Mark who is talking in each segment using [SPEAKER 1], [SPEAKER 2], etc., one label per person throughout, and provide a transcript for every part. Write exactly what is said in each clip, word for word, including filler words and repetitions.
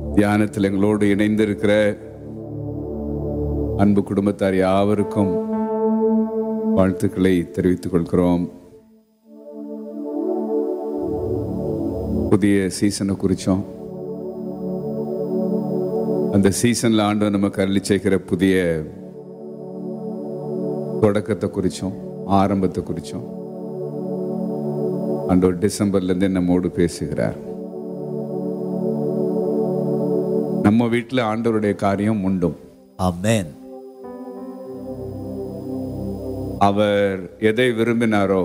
[SPEAKER 1] தியானத்தில் எங்களோடு இணைந்திருக்கிற அன்பு குடும்பத்தார் யாவருக்கும் வாழ்த்துக்களை தெரிவித்துக் கொள்கிறோம். புதிய சீசனை குறிச்சோம். அந்த சீசன்ல ஆண்டவர் நமக்கு அருளி செய்கிற புதிய தொடக்கத்தை குறிச்சோம், ஆரம்பத்தை குறிச்சோம். ஆண்டவர் டிசம்பர்ல இருந்து நம்மோடு பேசுகிறார். நம்ம வீட்டில் ஆண்டவருடைய காரியம் உண்டும்.
[SPEAKER 2] ஆமென்.
[SPEAKER 1] அவர் எதை விரும்பினாரோ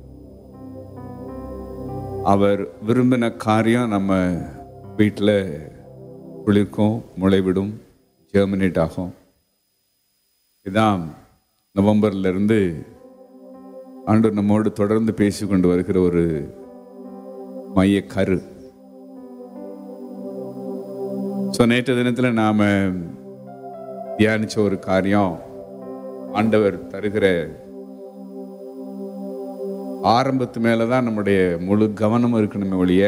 [SPEAKER 1] அவர் விரும்பின காரியம் நம்ம வீட்டில் குளிர்க்கும், முளைவிடும், ஜெர்மினேட் ஆகும். இதான் நவம்பர்ல இருந்து ஆண்டவர் நம்மோடு தொடர்ந்து பேசி கொண்டு வருகிற ஒரு மைய கரு. ஸோ நேற்று தினத்தில் நாம் தியானிச்ச ஒரு காரியம், ஆண்டவர் தருகிற ஆரம்பத்து மேலே தான் நம்முடைய முழு கவனம் இருக்கணுமே ஒழிய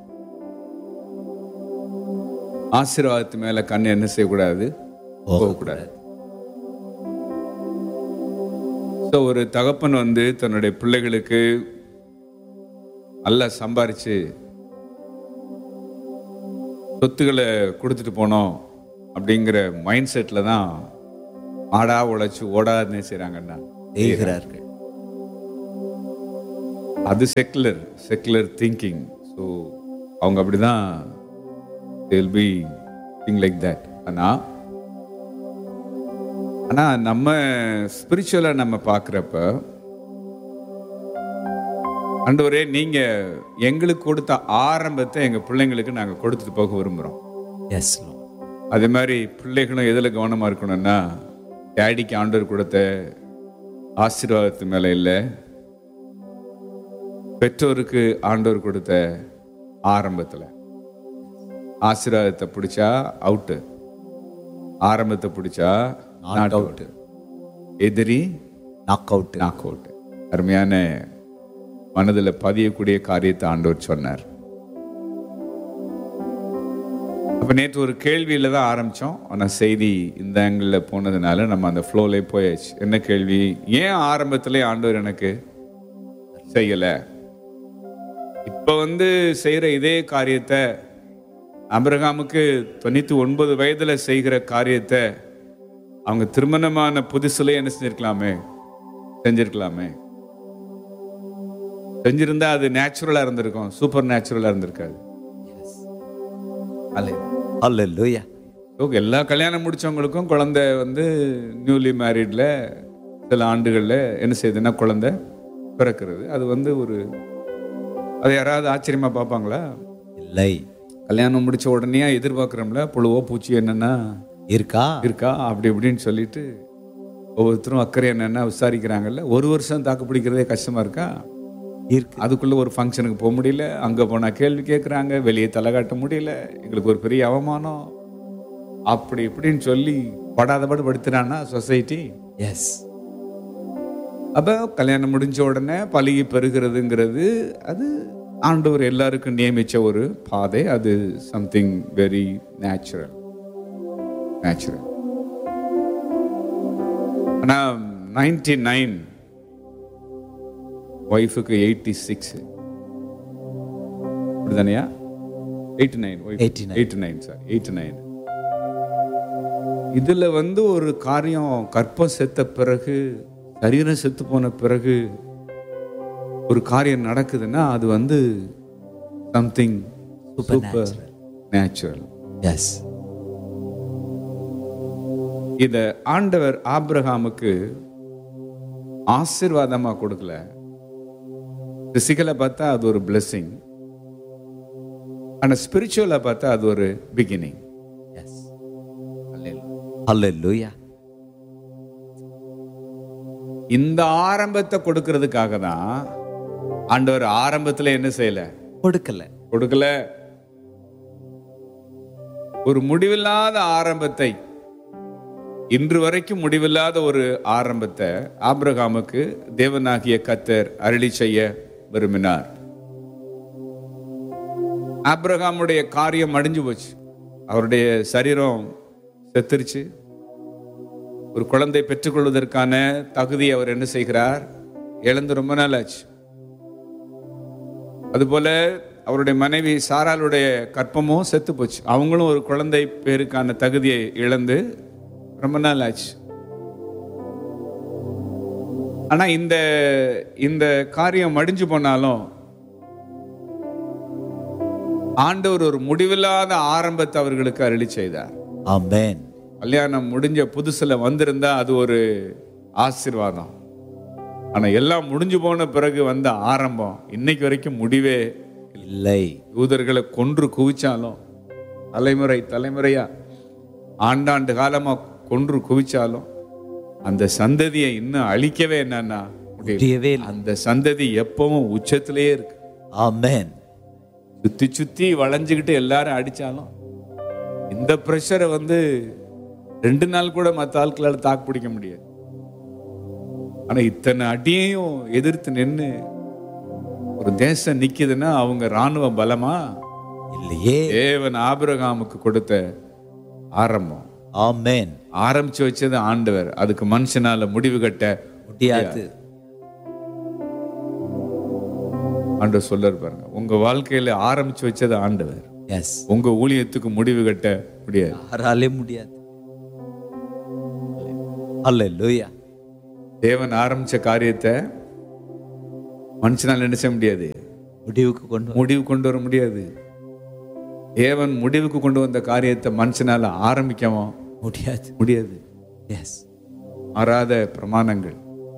[SPEAKER 1] ஆசீர்வாதத்து மேலே கண் என்ன செய்யக்கூடாது, போகக்கூடாது. ஸோ ஒரு தகப்பன் வந்து தன்னுடைய பிள்ளைகளுக்கு நல்லா சம்பாரிச்சு சொத்துக்களை கொடுத்துட்டு போனோம் அப்படிங்கிற மைண்ட் செட்டில் தான் ஆடா உழைச்சி ஓடாதுன்னு செய்கிறாங்கன்னா
[SPEAKER 2] செய்கிறார்கள்.
[SPEAKER 1] அது செக்குலர் செக்குலர் திங்கிங். ஸோ அவங்க அப்படிதான் they will be think like that. ஆனால் ஆனால் நம்ம ஸ்பிரிச்சுவலாக நம்ம பார்க்குறப்ப, ஆண்டவரே நீங்க எங்களுக்கு கொடுத்த ஆரம்பத்தை எங்க பிள்ளைங்களுக்கு நாங்க கொடுத்துட்டு போக விரும்புறோம்.
[SPEAKER 2] S Lord.
[SPEAKER 1] அதே மாதிரி பிள்ளைகளும் எதுல கவனமா இருக்கணும்னா, டேடிக்கு ஆண்டவர் கொடுத்த ஆசீர்வாதத்து மேல இல்லை, பெற்றோருக்கு ஆண்டவர் கொடுத்த ஆரம்பத்துல. ஆசீர்வாதத்தை பிடிச்சா அவுட்டு, ஆரம்பத்தை பிடிச்சா நாட் அவுட், எதிரி
[SPEAKER 2] நாக் அவுட்.
[SPEAKER 1] Knock out. அருமையான மனதில் பதியக்கூடிய காரியத்தை ஆண்டவர் சொன்னார். அப்ப நேற்று ஒரு கேள்வியில தான் ஆரம்பிச்சோம். ஆனா செய்தி இந்த ஆங்கிள் போனதுனால நம்ம அந்த ஃப்ளோலே போயாச்சு. என்ன கேள்வி? ஏன் ஆரம்பத்திலே ஆண்டவர் எனக்கு செய்யல? இப்ப வந்து செய்யற இதே காரியத்தை ஆபிரகாமுக்கு தொண்ணூத்தி ஒன்பது வயதுல செய்கிற காரியத்தை அவங்க திருமணமான புதுசுல என்ன செஞ்சிருக்கலாமே, செஞ்சிருக்கலாமே. செஞ்சிருந்தா அது நேச்சுரலா இருந்திருக்கும், சூப்பர் நேச்சுரலா இருந்திருக்காது.
[SPEAKER 2] ஹல்லேலூயா.
[SPEAKER 1] எல்லா கல்யாணம் முடிச்சவங்களுக்கும் குழந்தை வந்து நியூலி மேரிட்ல சில ஆண்டுகள்ல என்ன செய்யுதுன்னா குழந்தை பிறக்கிறது. அது வந்து ஒரு, அது யாராவது ஆச்சரியமா பார்ப்பாங்களா?
[SPEAKER 2] இல்லை.
[SPEAKER 1] கல்யாணம் முடிச்ச உடனே எதிர்பார்க்கிறோம்ல, புழுவோ பூச்சி என்னன்னா
[SPEAKER 2] இருக்கா
[SPEAKER 1] இருக்கா அப்படி இப்படின்னு சொல்லிட்டு ஒவ்வொருத்தரும் அக்கறை என்னன்னா விசாரிக்கிறாங்கல்ல. ஒரு வருஷம் தாக்கு பிடிக்கிறதே கஷ்டமா இருக்கா?
[SPEAKER 2] இருக்கு.
[SPEAKER 1] அதுக்குள்ள ஒரு ஃபங்க்ஷனுக்கு போக முடியல, அங்க போனா கேள்வி கேட்குறாங்க, வெளியே தலை காட்ட முடியல, எங்களுக்கு ஒரு பெரிய அவமானம், அப்படி இப்படின்னு சொல்லி படாதபாடு படுத்துறான்னா சொசைட்டி.
[SPEAKER 2] எஸ்.
[SPEAKER 1] அப்ப கல்யாணம் முடிஞ்ச உடனே பழகி பெறுகிறதுங்கிறது அது ஆண்டவர் எல்லாருக்கும் நியமிச்ச ஒரு பாதை. அது சம்திங் வெரி நேச்சுரல் நேச்சுரல் ஆனா நைன்டி நைன் ஒய்ஃபுக்கு eighty six அப்படிதானையா? Eighty nine eighty nine sir eighty nine இதுல வந்து ஒரு காரியம், கற்பம் செத்த பிறகு, சரீரம் செத்து போன பிறகு ஒரு காரியம் நடக்குதுன்னா அது வந்து சம்திங் சூப்பர் நேச்சுரல்.
[SPEAKER 2] எஸ்.
[SPEAKER 1] இத ஆண்டவர் ஆபிரகாமுக்கு ஆசீர்வாதமா கொடுக்கல. பிசிக்கலா பார்த்தா அது ஒரு பிளெஸிங், ஆனா ஸ்பிரிச்சுவலா பார்த்தா அது ஒரு பிகினிங்.
[SPEAKER 2] எஸ். ஹல்லேலூயா.
[SPEAKER 1] இந்த ஆரம்பத்தை கொடுக்கிறதுக்காக தான் ஆண்டவர் ஆரம்பத்துல என்ன செய்யல,
[SPEAKER 2] கொடுக்கல
[SPEAKER 1] கொடுக்கல ஒரு முடிவில்லாத ஆரம்பத்தை, இன்று வரைக்கும் முடிவில்லாத ஒரு ஆரம்பத்தை ஆபிரகாமுக்கு தேவனாகிய கர்த்தர் அருளி செய்ய விரும்பினார். ஆபிரகாமுடைய காரியம் அடிஞ்சு போச்சு. அவருடைய சரீரம் செத்துருச்சு. ஒரு குழந்தை பெற்றுக்கொள்வதற்கான தகுதி அவர் என்ன செய்கிறார்? இழந்து ரொம்ப நாள் ஆச்சு. அதுபோல அவருடைய மனைவி சாராளுடைய கற்பமும் செத்து போச்சு. அவங்களும் ஒரு குழந்தை பேருக்கான தகுதியை இழந்து ரொம்ப நாள் ஆச்சு. ஆனா இந்த இந்த காரியம் மடிஞ்சு போனாலும் ஆண்டவர் ஒரு முடிவில்லாத ஆரம்பத்தை அவர்களுக்கு அருளி செய்தார்.
[SPEAKER 2] ஆமென்.
[SPEAKER 1] கல்யாணம் முடிஞ்ச புதுசுல வந்திருந்தா அது ஒரு ஆசீர்வாதம். ஆனா எல்லாம் முடிஞ்சு போன பிறகு வந்த ஆரம்பம் இன்னைக்கு வரைக்கும் முடிவே
[SPEAKER 2] இல்லை.
[SPEAKER 1] யூதர்களை கொன்று குவிச்சாலும், தலைமுறை தலைமுறையா ஆண்டாண்டு காலமா கொன்று குவிச்சாலும் அந்த சந்ததியை இன்னும் அழிக்கவே என்னன்னா
[SPEAKER 2] முடியவே இல்லை.
[SPEAKER 1] அந்த சந்ததி எப்பவும் உச்சத்திலேயே இருக்கு.
[SPEAKER 2] ஆமென்.
[SPEAKER 1] சுத்தி சுத்தி வளைஞ்சுக்கிட்டு எல்லாரும் அடிச்சாலும் இந்த பிரஷரை வந்து ரெண்டு நாள் கூட மற்ற ஆட்களால் தாக்கு பிடிக்க முடியாது. ஆனா இத்தனை அடியையும் எதிர்த்து நின்று ஒரு தேசம் நிக்குதுன்னா அவங்க ராணுவ பலமா
[SPEAKER 2] இல்லையே.
[SPEAKER 1] தேவன் ஆபிரகாமுக்கு கொடுத்த ஆரம்பம்.
[SPEAKER 2] ஆமென்.
[SPEAKER 1] ஆரம்பிச்சு வச்சது ஆண்டவர். அதுக்கு மனுஷனால முடிவு கட்ட
[SPEAKER 2] முடியாது.
[SPEAKER 1] ஆண்டவர் சொல்ல பாருங்க, உங்க வாழ்க்கையில ஆரம்பிச்சு வச்சது ஆண்டவர்.
[SPEAKER 2] எஸ்.
[SPEAKER 1] உங்க ஊழியத்துக்கு முடிவு கட்ட முடியாது.
[SPEAKER 2] யாராலே முடியாது. அல்லேலூயா.
[SPEAKER 1] தேவன் ஆரம்பிச்ச காரியத்தை மனுஷனால என்ன செய்ய முடியாது?
[SPEAKER 2] முடிவுக்கு கொண்டு
[SPEAKER 1] முடிவு கொண்டு வர முடியாது. தேவன் முடிவுக்கு கொண்டு வந்த காரியத்தை மனுஷனால ஆரம்பிக்கவும்
[SPEAKER 2] முடியாது.
[SPEAKER 1] முடியாது.
[SPEAKER 2] எஸ்.
[SPEAKER 1] மாறாத பிரமாணங்கள்.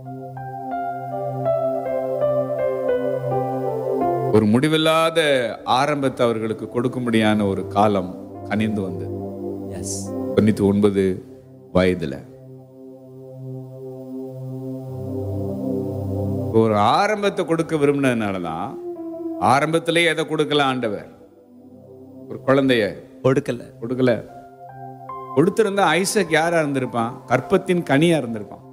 [SPEAKER 1] ஒரு முடிவில்லாத ஆரம்பத்தை அவர்களுக்கு கொடுக்கும்படியான ஒரு காலம் கனிந்து வந்தது.
[SPEAKER 2] எஸ்.
[SPEAKER 1] தொண்ணூத்தி ஒன்பது வயதுல ஒரு ஆரம்பத்தை கொடுக்க விரும்பினதுனாலதான் ஆரம்பத்திலேயே எதை கொடுக்கல ஆண்டவர்? ஒரு குழந்தைய
[SPEAKER 2] கொடுக்கல.
[SPEAKER 1] கொடுக்கல. கொடுத்திருந்தா ஐசக் யாரா இருந்திருப்பான்? கற்பத்தின் கனியா இருந்திருப்பான்.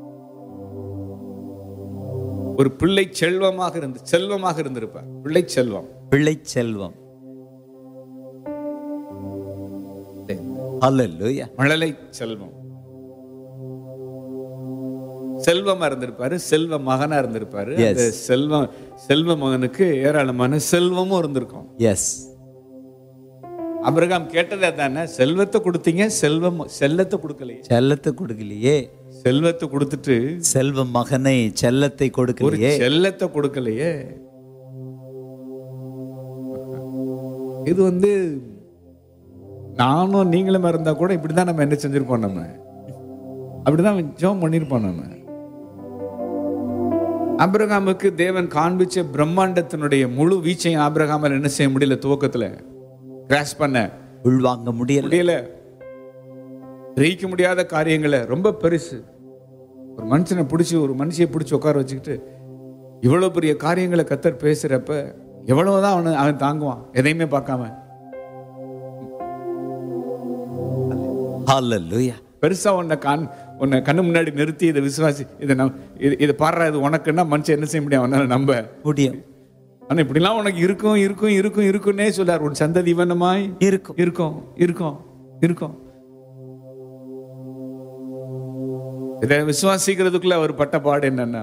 [SPEAKER 1] ஒரு பிள்ளை செல்வமாக இருந்து செல்வமாக இருந்திருப்பார். பிள்ளை செல்வம்.
[SPEAKER 2] பிள்ளை செல்வம். அல்லேலூயா.
[SPEAKER 1] மழலை செல்வம். செல்வமா இருந்திருப்பாரு. செல்வ மகனா இருந்திருப்பாரு. அந்த செல்வம் செல்வ மகனுக்கு ஏராளமான செல்வமும் இருந்திருக்கும்.
[SPEAKER 2] எஸ்.
[SPEAKER 1] ஆபிரகாம் கேட்டதே தானே, செல்வத்தை கொடுத்தீங்க, செல்வம் செல்லத்தை கொடுக்கலையே.
[SPEAKER 2] செல்லத்தை கொடுக்கலையே.
[SPEAKER 1] செல்வத்தை கொடுத்துட்டு
[SPEAKER 2] செல்வ மகனை செல்லத்தை
[SPEAKER 1] ஒரு
[SPEAKER 2] கொடுக்கலையே.
[SPEAKER 1] செல்லத்தை கொடுக்கலையே. இது வந்து நானும் நீங்களும் இருந்தா கூட இப்படிதான் நம்ம என்ன செஞ்சிருப்போம்? நம்ம அப்படிதான் ஜெபம் பண்ணிருப்போம். நம்ம ஆபிரகாமுக்கு தேவன் காண்பிச்ச பிரம்மாண்டத்தினுடைய முழு வீச்சையும் ஆபிரகாமால் என்ன செய்ய முடியல. துவக்கத்துல கிராஸ் பண்ண
[SPEAKER 2] உள்வாங்க முடியல.
[SPEAKER 1] முடியல. கிரகிக்க முடியாத காரியங்களை ரொம்ப பெருசு. ஒரு மனுஷனை பிடிச்சி ஒரு மனுஷியை பிடிச்சி உட்கார வச்சுக்கிட்டு இவ்வளவு பெரிய காரியங்களை கத்தர் பேசுறப்ப எவ்வளவுதான் அவனு அவன் தாங்குவான், எதையுமே பார்க்காம.
[SPEAKER 2] ஹல்லேலூயா.
[SPEAKER 1] பெருசா உன்னை கண் உன்னை கண்ணு முன்னாடி நிறுத்தி இதை விசுவாசி, இதை நம் இதை பாடுற இது உனக்குன்னா மனுஷன் என்ன செய்ய முடியும்? அவனால நம்ப
[SPEAKER 2] முடியும்.
[SPEAKER 1] ஆனா இப்படிலாம் உனக்கு இருக்கும் இருக்கும் இருக்கும் இருக்குன்னே சொல்லார். உன் சந்ததி இவனமாய்
[SPEAKER 2] இருக்கும்
[SPEAKER 1] இருக்கும் இருக்கும் இருக்கும். இதை விசுவாசிக்கிறதுக்குள்ள அவர் பட்ட பாடு என்னன்னா,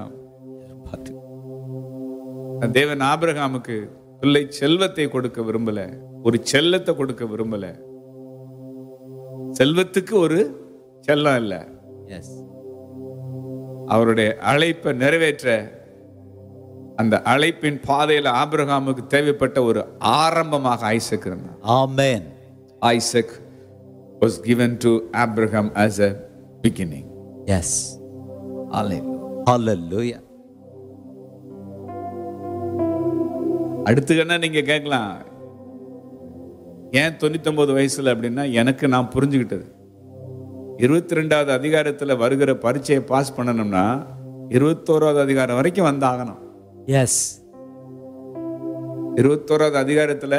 [SPEAKER 1] தேவன் ஆபிரகாமுக்கு பிள்ளை செல்வத்தை கொடுக்க விரும்பல, ஒரு செல்லத்தை கொடுக்க விரும்பல. செல்வத்துக்கு ஒரு செல்லம் இல்ல.
[SPEAKER 2] எஸ்.
[SPEAKER 1] அவருடைய அழைப்பை நிறைவேற்ற அந்த அழைப்பின் பாதையில் ஆபிரகாமுக்கு தேவைப்பட்ட ஒரு ஆரம்பமாக ஐசக் இருந்தார்.
[SPEAKER 2] ஆமென்.
[SPEAKER 1] Isaac was given to Abraham as a beginning.
[SPEAKER 2] S. ஹல்லேலூயா.
[SPEAKER 1] அடுத்து என்ன நீங்க கேட்கலாம், ஏன் தொண்ணூத்தி ஒன்பது வயசுல அப்படின்னா, எனக்கு நான் புரிஞ்சுக்கிட்டது இருபத்தி ரெண்டாவது அதிகாரத்துல வருகிற பரீட்சையை பாஸ் பண்ணணும்னா இருபத்தோராவது அதிகாரம் வரைக்கும் வந்தாகணும்.
[SPEAKER 2] எஸ்.
[SPEAKER 1] இருபத்தோராவது அதிகாரத்துல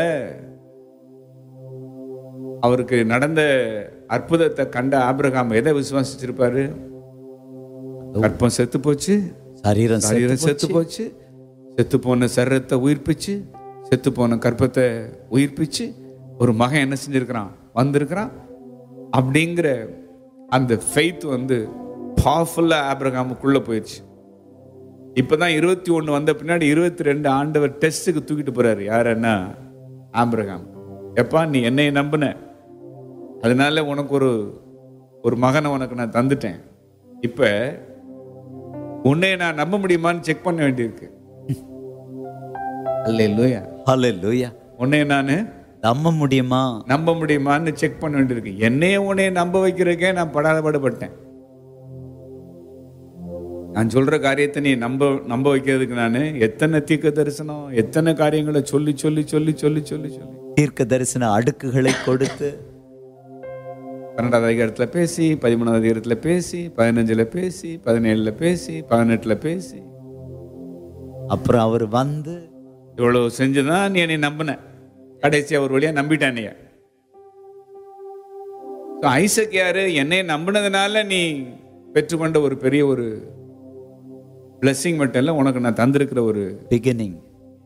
[SPEAKER 1] அவருக்கு நடந்த அற்புதத்தை கண்ட ஆபிரகாம் எதை விசுவாசிச்சிருப்பாரு? கற்பம் செத்து போச்சு,
[SPEAKER 2] சரீரம்
[SPEAKER 1] சரீரம் செத்து போச்சு, செத்து போன சரீரத்தை உயிர்ப்பிச்சு, செத்து போன கற்பத்தை உயிர்ப்பிச்சு ஒரு மகன் என்ன செஞ்சிருக்கிறான்? வந்திருக்கிறான் அப்படிங்கிற அந்த ஃபெய்த் வந்து பவர்ஃபுல்லா ஆபிரகாமுக்குள்ள போயிடுச்சு. இப்பதான் இருபத்தி ஒண்ணு வந்த பின்னாடி இருபத்தி ரெண்டு ஆண்டவர் டெஸ்டுக்கு தூக்கிட்டு போறாரு. யாருன்னா ஆபிரகாம். எப்பா நீ என்னை நம்பின, அதனால உனக்கு ஒரு ஒரு மகனை உனக்கு நான் தந்துட்டேன். இப்ப உன்னை நான் நம்ப முடியுமான்னு செக் பண்ண வேண்டியிருக்கு. அல்லேலூயா
[SPEAKER 2] ஹல்லேலூயா.
[SPEAKER 1] உன்னை நான்
[SPEAKER 2] நம்ப முடியுமா
[SPEAKER 1] நம்ப முடியுமான்னு செக் பண்ண வேண்டியிருக்கு. என்னையே உன்னைய நம்ப வைக்கிறதுக்கே நான் படாத பாடுபட்டேன். நான் சொல்ற காரியத்தை நீ நம்ப நம்ப வைக்கிறதுக்கு நான் எத்தனை தீர்க்க தரிசனம், எத்தனை காரியங்களை சொல்லி சொல்லி சொல்லி சொல்லி சொல்லி சொல்லி
[SPEAKER 2] தீர்க்க தரிசன அடுக்குகளை கொடுத்து
[SPEAKER 1] பன்னெண்டாவது அதிகாரத்துல பேசி, பதிமூணாவது அதிகாரத்துல பேசி, பதினஞ்சுல பேசி, பதினேழுல பேசி, பதினெட்டுல பேசி,
[SPEAKER 2] அப்புறம் அவர் வந்து
[SPEAKER 1] இவ்வளவு செஞ்சுதான் நீ என்னை நம்பின. கடைசி அவர் வழியா நம்பிட்டானே. ஐசக் யாரு? என்னை நம்பினதுனால நீ பெற்றுக்கொண்ட ஒரு பெரிய ஒரு பிளஸிங் மட்டும் இல்ல, உனக்கு நான் தந்திருக்கிற ஒரு
[SPEAKER 2] பிகினிங்.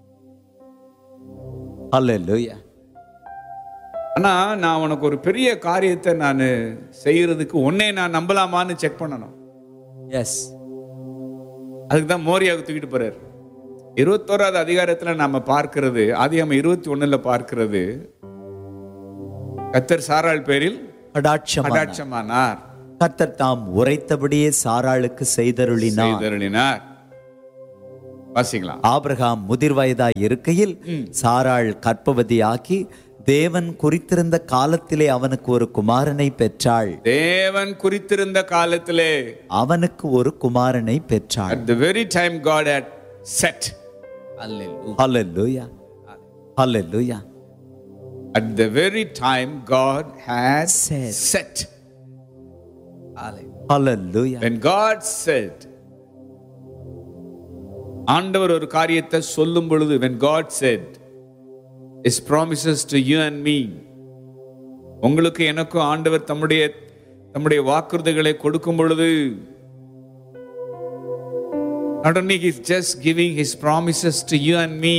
[SPEAKER 2] ஹல்லேலூயா.
[SPEAKER 1] ஆனா நான் உனக்கு ஒரு பெரிய காரியத்தை நான் செய்யறதுக்கு உன்னை நான் நம்பலாமான்னு செக் பண்ணணும்.
[SPEAKER 2] எஸ்.
[SPEAKER 1] அதுக்குதான் மோரியாவுக்கு தூக்கிட்டு போறாரு. இருபத்தோராவது அதிகாரத்துல நாம பார்க்கிறது, ஆதியாகமம் இருபத்தி ஒண்ணுல பார்க்கிறது, கர்த்தர் சாராள் பேரில் கடாட்சமானார்.
[SPEAKER 2] கர்த்தர் தாம் உரைத்தபடியே சாராளுக்கு செய்தருளினார்
[SPEAKER 1] செய்தருளினார். வாசிக்கலாம்.
[SPEAKER 2] ஆபிரகாம் முதிர் வயதாய் இருக்கையில் சாராள் கர்ப்பவதியாகி தேவன் குறித்திருந்த காலத்திலே அவனுக்கு ஒரு குமாரனை பெற்றாள்.
[SPEAKER 1] தேவன் குறித்திருந்த காலத்திலே
[SPEAKER 2] அவனுக்கு ஒரு குமாரனை பெற்றாள்.
[SPEAKER 1] At the very time God had set. Hallelujah.
[SPEAKER 2] Hallelujah. Hallelujah.
[SPEAKER 1] At the very time God had
[SPEAKER 2] Set.
[SPEAKER 1] set.
[SPEAKER 2] Hallelujah.
[SPEAKER 1] When God said, ஆண்டவர் ஒரு காரியத்தை சொல்லும் பொழுது, when God said His promises to you and me, உங்களுக்கு எனக்கும் ஆண்டவர் தம்முடைய தம்முடைய வாக்குறுதிகளை கொடுக்கும் பொழுது, not only He's just giving His promises to you and me,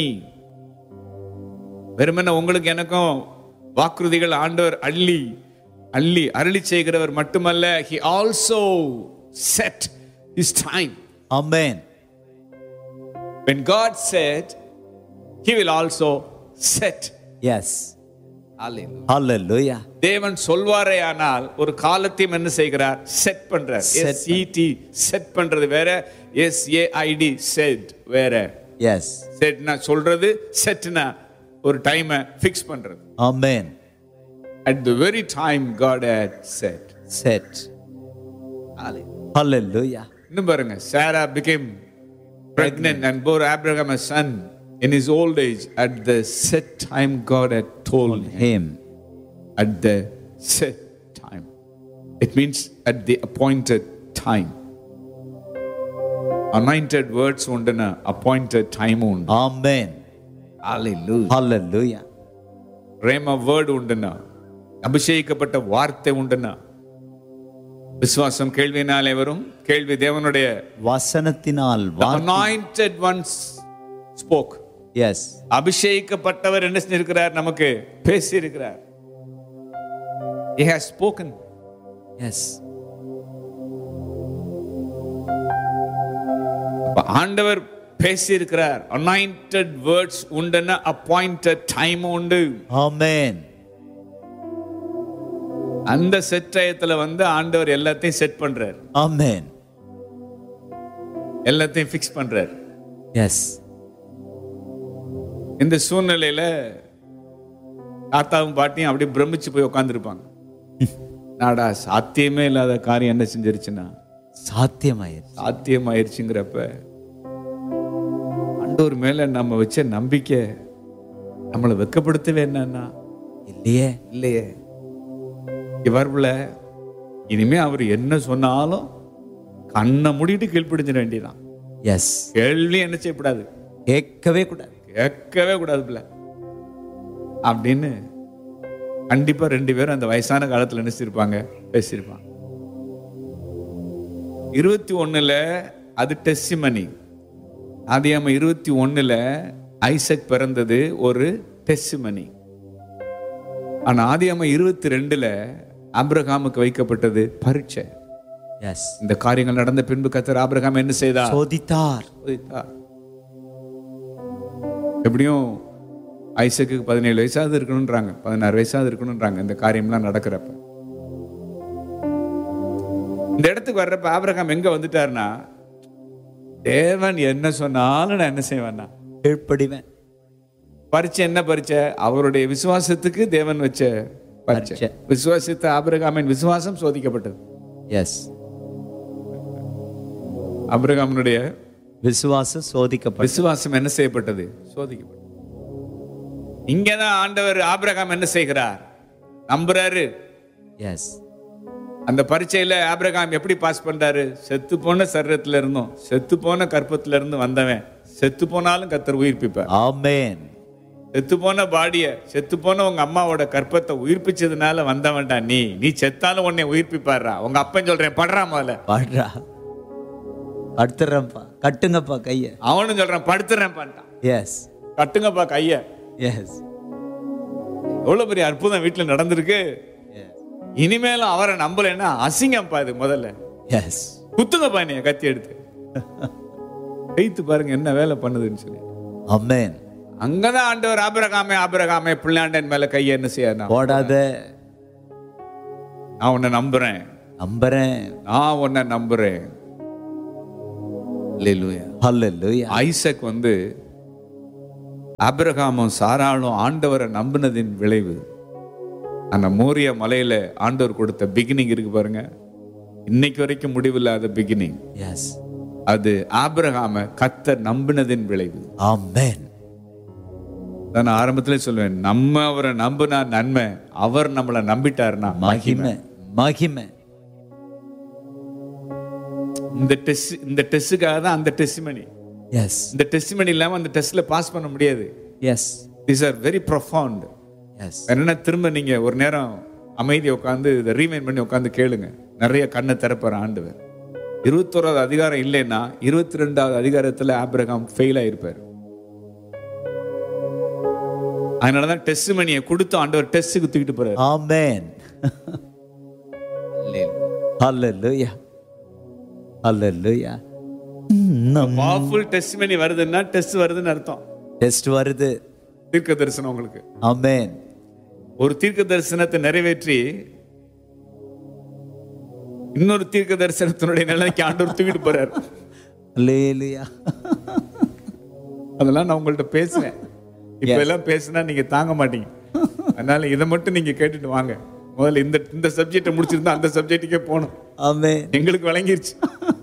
[SPEAKER 1] வெறுமனே உங்களுக்கு எனக்கும் வாக்குறுதிகள் ஆண்டவர் அள்ளி அள்ளி அருளி செய்கிறவர் மட்டுமல்ல, He also set His time.
[SPEAKER 2] Amen.
[SPEAKER 1] When God said, He will also set.
[SPEAKER 2] Yes. Hallelujah.
[SPEAKER 1] தேவன் சொல்வாரே ஆனால் ஒரு காலத்தையும் என்ன செய்கிறார்? செட் பண்றார். எஸ் இ டி செட் பண்றது வேற, S A I D set வேற.
[SPEAKER 2] Yes.
[SPEAKER 1] செட்னா சொல்றது, செட்னா ஒரு டைமை ஃபிக்ஸ் பண்றது.
[SPEAKER 2] Amen.
[SPEAKER 1] At the very time God had set.
[SPEAKER 2] Set. Hallelujah.
[SPEAKER 1] இன்னும் பாருங்க, Sarah became pregnant and bore Abraham a son in his old age at the set time God had told him.
[SPEAKER 2] Him.
[SPEAKER 1] At the set time. It means at the appointed time. Anointed words undana, appointed time undu.
[SPEAKER 2] Amen.
[SPEAKER 1] Hallelujah.
[SPEAKER 2] Hallelujah.
[SPEAKER 1] Rhema word undana, அபிஷேகிக்கப்பட்ட வார்த்தை உண்டுனா, விசுவாசம் கேள்வியினாலே வரும், கேள்வி தேவனுடைய
[SPEAKER 2] வசனத்தினால்.
[SPEAKER 1] anointed ones spoke.
[SPEAKER 2] Yes.
[SPEAKER 1] அபிஷேகிக்கப்பட்டவர் என்ன செஞ்சிருக்கிறார்? நமக்கு பேசி இருக்கிறார். He has spoken.
[SPEAKER 2] Yes.
[SPEAKER 1] ஆண்டவர் பேசி இருக்கிறார். anointed words உண்டுனா appointed time உண்டு.
[SPEAKER 2] Amen.
[SPEAKER 1] அந்த செட் டயத்துல வந்து ஆண்டவர் எல்லாத்தையும் செட் பண்றார்.
[SPEAKER 2] Amen.
[SPEAKER 1] எல்லாத்தையும் ஃபிக்ஸ் பண்றார்.
[SPEAKER 2] Yes.
[SPEAKER 1] இந்த சூழ்நிலையில தாத்தாவும் பாட்டியும் அப்படியே பிரமிச்சு போய் உட்கார்ந்துருப்பாங்க. நாடா சாத்தியமே இல்லாத காரியம் என்ன செஞ்சிருச்சுன்னா
[SPEAKER 2] சாத்தியமாயிருச்சு.
[SPEAKER 1] சாத்தியமாயிருச்சுங்கிறப்ப ஆண்டவர் மேல நம்ம வச்ச நம்பிக்கை நம்மளை வெட்கப்படுத்தவே என்னன்னா
[SPEAKER 2] இல்லையே
[SPEAKER 1] இல்லையே. இவர்ல இனிமே அவர் என்ன சொன்னாலும் கண்ணை மூடிட்டு கீழ்ப்பிடிஞ்சிட வேண்டியதான்.
[SPEAKER 2] எஸ்.
[SPEAKER 1] கேள்வி என்ன செய்யக்கூடாது,
[SPEAKER 2] கேட்கவே கூடாது,
[SPEAKER 1] கேட்கவே கூடாது பிள்ளை அப்படின்னு கண்டிப்பா ரெண்டு பேரும் அந்த வயசான காலத்துல நினைச்சிருப்பாங்க, பேசியிருப்பாங்க. இருபத்தி ஒண்ணுல அது டெஸ்டிமனி. ஆதியாகமம் இருபத்தி ஒண்ணுல ஐசக் பிறந்தது ஒரு டெஸ்டிமனி. ஆனா ஆதியாகமம் இருபத்தி ரெண்டுல ஆபிரகாமுக்கு வைக்கப்பட்டது பரீட்சை.
[SPEAKER 2] எஸ்.
[SPEAKER 1] இந்த காரியங்கள் நடந்த பின்பு கர்த்தர் ஆபிரகாம் என்ன செய்தார்?
[SPEAKER 2] சோதித்தார்.
[SPEAKER 1] சோதித்தார். எப்படியும் ஐசக்கு பதினேழு வயசாவது இருக்கணும்ன்றாங்க, பதினாறு வயசாவது இருக்கணும்ன்றாங்க இந்த காரியம்லாம் நடக்கிறப்ப. இந்த இடத்துக்கு வர்றப்ப ஆபிரகாம் எங்க வந்துட்டாருன்னா, தேவன் என்ன சொன்னாலும் நான் என்ன செய்வேன்னா
[SPEAKER 2] கீழ்ப்படிவேன்.
[SPEAKER 1] பரீட்சை என்ன பரீட்சை? அவருடைய விசுவாசத்துக்கு தேவன் வச்ச பரீட்சை. விசுவாசித்த ஆபிரகாமின் விசுவாசம் சோதிக்கப்பட்டது.
[SPEAKER 2] எஸ்.
[SPEAKER 1] ஆபிரகாமினுடைய
[SPEAKER 2] விசுவாசம் சோதிக்கப்பட்டது.
[SPEAKER 1] விசுவாசம் என்ன செய்யப்பட்டது? சோதிக்கப்பட்டது. இங்கதான் ஆண்டவர் ஆபிரகாம் என்ன செய்கிறார்? நம்புறாரு.
[SPEAKER 2] எஸ்.
[SPEAKER 1] அந்த பரீட்சையில ஆபிரகாம் எப்படி பாஸ் பண்றாரு? செத்து போன சரீரத்துல இருந்தும் செத்து போன கற்பத்துல இருந்து வந்தவன் செத்து போனாலும் கர்த்தர் உயிர்ப்பிப்பார்.
[SPEAKER 2] ஆமென்.
[SPEAKER 1] செத்து போன பாடிய, செத்து போன உங்க அம்மாவோட கற்பத்தை உயிர்ப்பிச்சதுனால வந்தவன்டா நீ. நீ செத்தாலும் உன்னை உயிர்ப்பிப்பாரா. உங்க அப்பன் சொல்றேன் படுறா முதல்ல.
[SPEAKER 2] படுறா. படுத்துறேன்ப்பா. கட்டுங்கப்பா கைய.
[SPEAKER 1] அவனும் சொல்றான் படுத்துறேன் பண்ணிட்டான்.
[SPEAKER 2] எஸ்.
[SPEAKER 1] கட்டுங்கப்பா கைய.
[SPEAKER 2] எஸ்.
[SPEAKER 1] எவ்வளவு பெரிய அற்புதம் வீட்டுல நடந்திருக்கு. இனிமேலும் அவரை நம்பலன்னா அசிங்கப்பா இது முதல்ல.
[SPEAKER 2] எஸ்.
[SPEAKER 1] குத்துங்கப்பா நீ கத்தி எடுத்து கைத்து பாருங்க என்ன வேலை பண்ணுதுன்னு சொல்லி.
[SPEAKER 2] ஆமென்.
[SPEAKER 1] அங்கதான் ஆண்டவர் ஆபிரகாமே ஆபிரகாமே பிள்ளையாண்டன் மேல கையை என்ன செய்ய
[SPEAKER 2] போடாத.
[SPEAKER 1] நான் உன்னை நம்புறேன்.
[SPEAKER 2] நம்புறேன்.
[SPEAKER 1] நான் உன்னை நம்புறேன். அல்லேலூயா.
[SPEAKER 2] ஹல்லேலூயா.
[SPEAKER 1] ஐசக் வந்து ஆபிரகாமும் சாராளும் ஆண்டவரை நம்பினதின் விளைவு. அந்த மோரிய மலையில ஆண்டவர் கொடுத்த பிகினிங் இருக்கு பாருங்க, இன்னைக்கு வரைக்கும் முடிவில்லாத பிகினிங்.
[SPEAKER 2] எஸ்.
[SPEAKER 1] அது ஆபிரகாம கர்த்தர் நம்பினதின் விளைவு.
[SPEAKER 2] ஆமென்.
[SPEAKER 1] நான் ஆரம்பத்திலே சொல்லுவேன், நம்ம அவரை நம்பினா நன்மை, அவர் நம்மளை நம்பிட்டாருன்னா
[SPEAKER 2] மகிமை. மகிமை.
[SPEAKER 1] இந்த டெஸ்ட் இந்த டெஸ்டுக்காக தான் அந்த டெஸ்டிமனி.
[SPEAKER 2] எஸ்.
[SPEAKER 1] இந்த டெஸ்டிமனி இல்லாம அந்த டெஸ்ட்ல பாஸ் பண்ண முடியாது.
[SPEAKER 2] S.
[SPEAKER 1] These are very profound.
[SPEAKER 2] S.
[SPEAKER 1] என்னன்னா திரும்ப நீங்க ஒரு நேரம் அமைதியை உட்காந்து இதை ரீமைண்ட் பண்ணி உட்காந்து கேளுங்க. நிறைய கண்ணை திறப்பார் ஆண்டவர். இருபத்தோராவது அதிகாரம் இல்லைன்னா இருபத்தி ரெண்டாவது அதிகாரத்துல ஆபிரகாம் ஃபெயில் ஆயிருப்பார். அதனாலதான் டெஸ்ட் மணியை கொடுத்து ஆண்டவர் டெஸ்ட் தூக்கிட்டு போறாரு.
[SPEAKER 2] ஆமென். ஹல்லேலூயா. ஹல்லேலூயா.
[SPEAKER 1] பவர்ஃபுல் டெஸ்ட் மணி வருதுன்னா டெஸ்ட் வருதுன்னு அர்த்தம்.
[SPEAKER 2] டெஸ்ட் வருது.
[SPEAKER 1] தீர்க்க தரிசனம் உங்களுக்கு.
[SPEAKER 2] ஆமென்.
[SPEAKER 1] ஒரு தீர்க்க தரிசனத்தை நிறைவேற்றி இன்னொரு தீர்க்க தரிசனத்தினுடைய நிலைக்கு ஆண்டவர் தூக்கிட்டு போறாரு.
[SPEAKER 2] அல்லேலூயா.
[SPEAKER 1] அதெல்லாம் நான் உங்கள்ட்ட பேசுறேன். இப்ப எல்லாம் பேசினா நீங்க தாங்க மாட்டீங்க. அதனால இதை மட்டும் நீங்க கேட்டுட்டு வாங்க. முதல்ல இந்த இந்த சப்ஜெக்டை முடிச்சிருந்தா அந்த சப்ஜெக்டுக்கே போகணும்.
[SPEAKER 2] ஆமென்.
[SPEAKER 1] எங்களுக்கு விளங்கிருச்சு.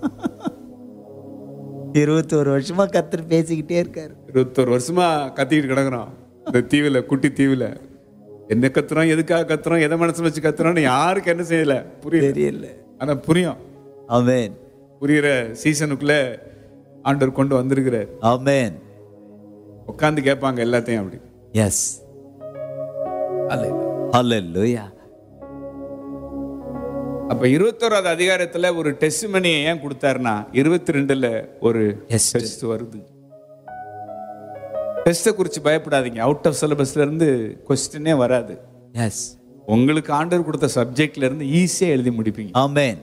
[SPEAKER 2] இருபத்தி ஒரு வருஷமா கர்த்தர் பேசிக்கிட்டே இருக்காரு.
[SPEAKER 1] இருபத்தொரு வருஷமா கத்திக்கிட்டு கிடக்குறோம் இந்த தீவுல, குட்டி தீவுல. என்ன கத்துறோம், எதுக்காக கத்துறோம், எதை மனசுல வச்சு கத்துறோம்னு யாருக்கு என்ன செய்யல புரியல. ஆனா புரியும்.
[SPEAKER 2] ஆமென்.
[SPEAKER 1] புரியுற சீசனுக்குள்ள ஆண்டவர் கொண்டு வந்திருக்கிறார்.
[SPEAKER 2] ஆமென்.
[SPEAKER 1] உட்கார்ந்து கேட்பாங்க எல்லாத்தையும் அப்படி.
[SPEAKER 2] எஸ். ஹல்லேலூயா.
[SPEAKER 1] அப்ப இருபத்தோராவது அதிகாரத்துல ஒரு டெஸ்ட் மணியை ஏன் கொடுத்தாருன்னா இருபத்தி ரெண்டுல ஒரு டெஸ்ட் வருது. டெஸ்ட குறிச்சு பயப்படாதீங்க. அவுட் ஆஃப் சிலபஸ்ல இருந்து கொஸ்டினே வராது.
[SPEAKER 2] எஸ்.
[SPEAKER 1] உங்களுக்கு ஆண்டவர் கொடுத்த சப்ஜெக்ட்ல இருந்து ஈஸியா எழுதி முடிப்பீங்க.
[SPEAKER 2] ஆமென்.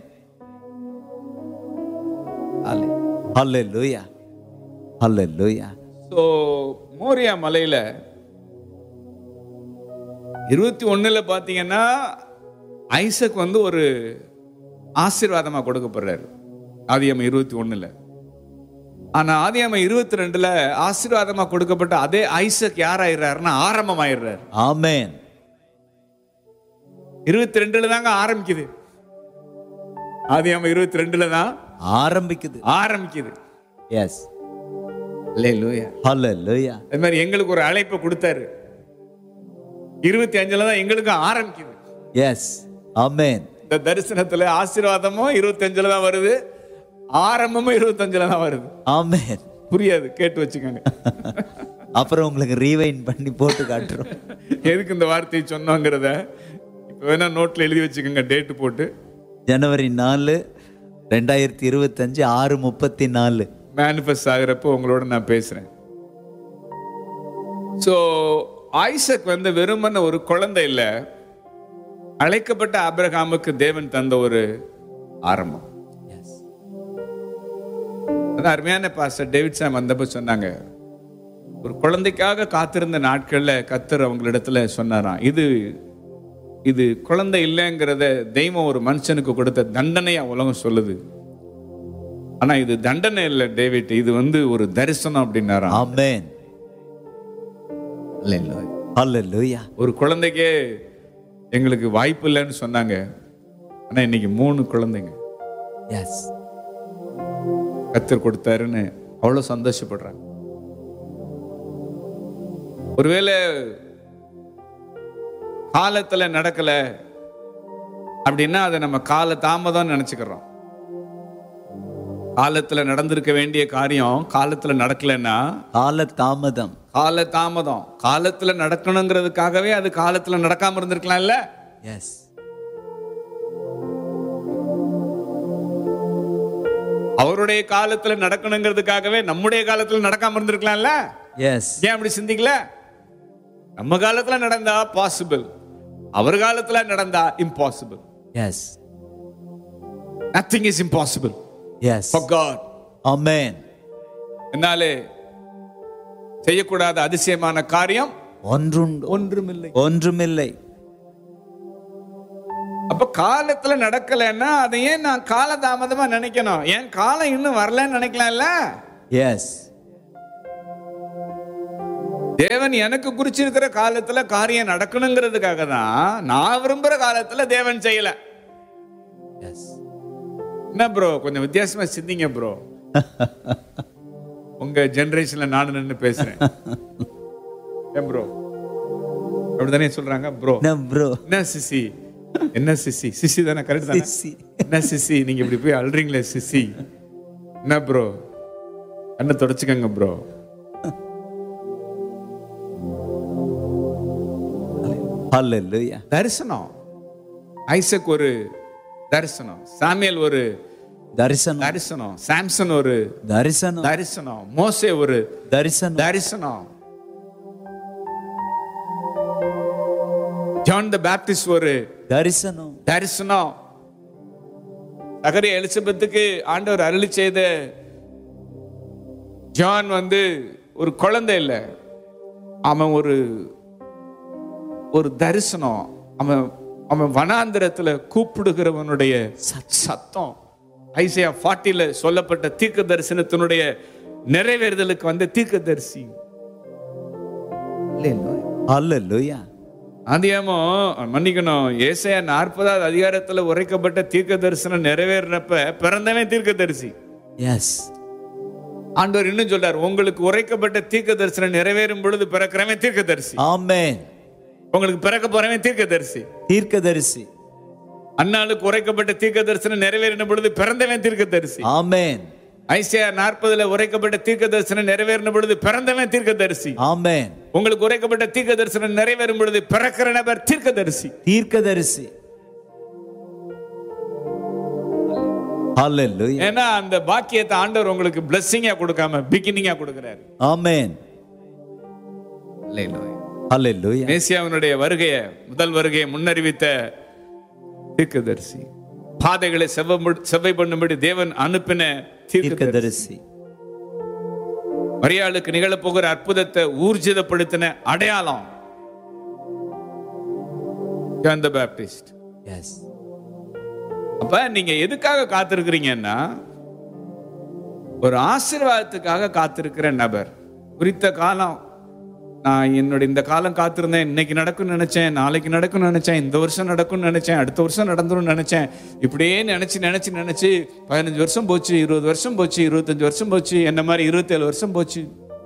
[SPEAKER 2] ஹல்லேலூயா. ஹல்லேலூயா.
[SPEAKER 1] சோ மோரியா மலையில இருபத்தி ஒண்ணுல பாத்தீங்கன்னா ஐசக் வந்து ஒரு ஆசீர்வாதமா கொடுக்கப்படுறாரு ஆதியாகமம் இருபத்தி ஒண்ணுல. ஆனா ஆதியாகமம் இருபத்தி ரெண்டுல ஆசீர்வாதமா கொடுக்கப்பட்ட அதே ஐசக் யாராயிடுறாருன்னா ஆரம்பம் ஆயிடுறாரு.
[SPEAKER 2] ஆமென்.
[SPEAKER 1] இருபத்தி ரெண்டுல தாங்க ஆரம்பிக்குது. ஆதியாகமம் இருபத்தி ரெண்டுல தான்
[SPEAKER 2] ஆரம்பிக்குது
[SPEAKER 1] ஆரம்பிக்குது.
[SPEAKER 2] எஸ்.
[SPEAKER 1] அல்லேலூயா.
[SPEAKER 2] ஹல்லேலூயா.
[SPEAKER 1] அது மாதிரி எங்களுக்கு ஒரு அழைப்பை கொடுத்தாரு. இருபத்தி அஞ்சுல தான் எங்களுக்கு ஆரம்பிக்குது.
[SPEAKER 2] எஸ். ஆமென்.
[SPEAKER 1] இந்த தரிசனத்துல ஆசீர்வாதமும் இருபத்தி அஞ்சுல தான் வருது, ஆரம்பமும் இருபத்தி அஞ்சுல தான் வருது.
[SPEAKER 2] ஆமென்.
[SPEAKER 1] புரியாது, கேட்டு வச்சுக்கோங்க.
[SPEAKER 2] அப்புறம் உங்களுக்கு ரீவைண்ட் பண்ணி போட்டு காட்டுறோம்
[SPEAKER 1] எதுக்கு இந்த வார்த்தையை சொன்னோங்கிறத இப்ப வேணா நோட்ல எழுதி வச்சுக்கோங்க, டேட்டு போட்டு.
[SPEAKER 2] ஜனவரி நாலு ரெண்டாயிரத்தி இருபத்தி அஞ்சு ஆறு முப்பத்தி நாலு
[SPEAKER 1] மேனிஃபெஸ்ட் ஆகிறப்போ உங்களோட நான் பேசுறேன். ஸோ ஐசக் வந்து வெறுமன ஒரு குழந்தை இல்ல, அழைக்கப்பட்ட ஆபிரகாமுக்கு தேவன் தந்த ஒரு ஆரம்பம். அதான் அருமையான பாஸ்டர் டேவிட் சாம் வந்தப்ப சொன்னாங்க, ஒரு குழந்தைக்காக காத்திருந்த நாட்கள்ல கர்த்தர் அவங்களிடத்துல சொன்னாராம், இது இது குழந்தை இல்லைங்கிறத தெய்வம் ஒரு மனுஷனுக்கு கொடுத்த தண்டனையா உலகம் சொல்லுது. ஆனா இது தண்டனை இல்லை டேவிட், இது வந்து ஒரு தரிசனம் அப்படின்னாராம்.
[SPEAKER 2] ஆமென். ஹல்லேலூயா.
[SPEAKER 1] ஒரு குழந்தைக்கே எங்களுக்கு வாய்ப்பு இல்லைன்னு சொன்னாங்க. ஆனா இன்னைக்கு மூணு குழந்தைங்க
[SPEAKER 2] எஸ்
[SPEAKER 1] கர்த்தர் கொடுத்தாருன்னு அவ்வளவு சந்தோஷப்படுறாங்க. ஒருவேளை காலத்துல நடக்கல அப்படின்னா அதை நம்ம கால தாமதம் நினைச்சுக்கிறோம். காலத்துல நடந்திருக்க வேண்டிய காரியம் காலத்துல நடக்கலன்னா
[SPEAKER 2] கால தாமதம்.
[SPEAKER 1] கால தாமதம். காலத்துல நடக்கணுங்கிறதுக்காகவே அது காலத்துல நடக்காம இருந்திருக்கலாம்ல.
[SPEAKER 2] எஸ்
[SPEAKER 1] அவருடைய காலத்துல நடக்கணுங்கிறதுக்காகவே நம்முடைய காலத்துல நடக்காம இருந்திருக்கலாம்ல.
[SPEAKER 2] எஸ்
[SPEAKER 1] ஏன் அப்படி சிந்திக்கல? நம்ம காலத்துல நடந்தா பாசிபிள், அவர் காலத்துல நடந்தா impossible.
[SPEAKER 2] S
[SPEAKER 1] nothing is impossible
[SPEAKER 2] S
[SPEAKER 1] for God.
[SPEAKER 2] ஆமென்.
[SPEAKER 1] என்னாலே செய்யக்கூடாத அதிசயமான காரியம்
[SPEAKER 2] ஒன்றுண்டு
[SPEAKER 1] ஒன்றுமில்லை.
[SPEAKER 2] ஒன்றுமில்லை.
[SPEAKER 1] அப்ப காலத்துல நடக்கலன்னா அதை ஏன் நான் காலதாமதமா நினைக்கணும்? ஏன் காலம் இன்னும் வரலன்னு நினைக்கலாம்ல.
[SPEAKER 2] எஸ்
[SPEAKER 1] தேவன் எனக்கு குறிச்சிருக்கிற காலத்துல காரியம் நடக்கணுங்கிறதுக்காக தான் நான் விரும்புற காலத்துல தேவன் செய்யல.
[SPEAKER 2] எஸ்
[SPEAKER 1] என்ன ப்ரோ கொஞ்சம் வித்தியாசமா சிந்திங்க ப்ரோ. உங்க ஜெனரேஷன்ல நானும் நின்று பேசுறேன். ஏன் ப்ரோ அப்படித்தானே சொல்றாங்க ப்ரோ?
[SPEAKER 2] ப்ரோ
[SPEAKER 1] என்ன சிசி, என்ன சிசி, சிசி தானே, கரெக்ட் தானே? என்ன சிசி நீங்க இப்படி போய் அல்றீங்களே சிசி, என்ன ப்ரோ கண்ணை தொடச்சுக்கங்க ப்ரோ.
[SPEAKER 2] ஹல்லேலூயா.
[SPEAKER 1] தரிசனம். ஐசக் ஒரு தரிசனம், சாமுவேல் ஒரு
[SPEAKER 2] தரிசனம்,
[SPEAKER 1] தரிசனம், சாம்சன் ஒரு
[SPEAKER 2] தரிசனம்,
[SPEAKER 1] தரிசனம், மோசே ஒரு
[SPEAKER 2] தரிசனம்,
[SPEAKER 1] தரிசனம், ஜான் தி பாப்டிஸ்ட் ஒரு
[SPEAKER 2] தரிசனம்,
[SPEAKER 1] தரிசனம். சகரியா எலிசபெத்துக்கு ஆண்டவர் அருளி செய்த ஜான் வந்து ஒரு குழந்தை இல்லை, அவன் ஒரு ஒரு தரிசனம். அவன் அவன் வனாந்திரத்துல கூப்பிடுகிறவனுடைய சத்தம். ஐசையா நாற்பதுல சொல்லப்பட்ட தீர்க்க தரிசனத்தினுடைய நிறைவேறுதலுக்கு வந்த தீர்க்க தரிசி.
[SPEAKER 2] ஹல்லேலூயா.
[SPEAKER 1] ஆதியாமோ மன்னிக்கணும், ஏசாயா நாற்பதாவது அதிகாரத்துல உரைக்கப்பட்ட தீர்க்க தரிசனம் நிறைவேறினப்ப பிறந்தவன் தீர்க்க தரிசி.
[SPEAKER 2] எஸ்
[SPEAKER 1] ஆண்டவர் இன்னும் சொல்றார், உங்களுக்கு உரைக்கப்பட்ட தீர்க்க தரிசனம் நிறைவேறும் பொழுது பிறக்கிறவன் தீர்க்க தரிசி.
[SPEAKER 2] ஆமென்.
[SPEAKER 1] உங்களுக்கு பிறக்க போறவன் தீர்க்க தரிசி.
[SPEAKER 2] தீர்க்கதரிசி.
[SPEAKER 1] அன்னாளுக்கு உரைக்கப்பட்ட தீர்க்க தரிசனம் நிறைவேறின பொழுது பிறந்தவன் தீர்க்க தரிசி.
[SPEAKER 2] ஆமென்.
[SPEAKER 1] ஐசையா நாற்பதுல உரைக்கப்பட்ட தீர்க்க தரிசனம் நிறைவேறின பொழுது பிறந்தவன் தீர்க்க தரிசி.
[SPEAKER 2] ஆமென்.
[SPEAKER 1] உங்களுக்கு உரைக்கப்பட்ட தீர்க்க தரிசனம் நிறைவேறும் பொழுது பிறக்கிற நபர் தீர்க்க தரிசி.
[SPEAKER 2] தீர்க்கதரிசி. ஹல்லேலூயா.
[SPEAKER 1] ஏன்னா அந்த பாக்கியத்தை ஆண்டவர் உங்களுக்கு பிளெஸிங்கா கொடுக்காம பிகினிங்கா கொடுக்கிறார்.
[SPEAKER 2] ஆமென். ஹல்லேலூயா.
[SPEAKER 1] மேசியாவினுடைய வருகையை, முதல் வருகையை முன்னறிவித்த தீர்க்கதரிசி, பாதைகளை செவ்வை பண்ணும்படி தேவன் அனுப்பின தீர்க்கதரிசி, மரியாளுக்கு நிகழ போகிற அற்புதத்தை ஊர்ஜிதப்படுத்தின அடையாளம் ஜான் தி பாப்டிஸ்ட்.
[SPEAKER 2] எஸ்.
[SPEAKER 1] அப்ப நீங்க எதுக்காக காத்திருக்கிறீங்கன்னா, ஒரு ஆசீர்வாதத்துக்காக காத்திருக்கிற நபர். குறித்த காலம், நான் என்னோட இந்த காலம் காத்திருந்தேன், இன்னைக்கு நடக்கும்னு நினைச்சேன், நாளைக்கு நடக்கும்னு நினைச்சேன், இந்த வருஷம் நடக்கும்னு நினைச்சேன், அடுத்த வருஷம் நடந்துரும் நினைச்சேன், இப்படியே நினைச்சு நினைச்சு நினைச்சு பதினஞ்சு வருஷம் போச்சு, இருபது வருஷம் போச்சு, இருபத்தஞ்சு வருஷம் போச்சு, என்ன மாதிரி இருபத்தேழு வருஷம் போச்சு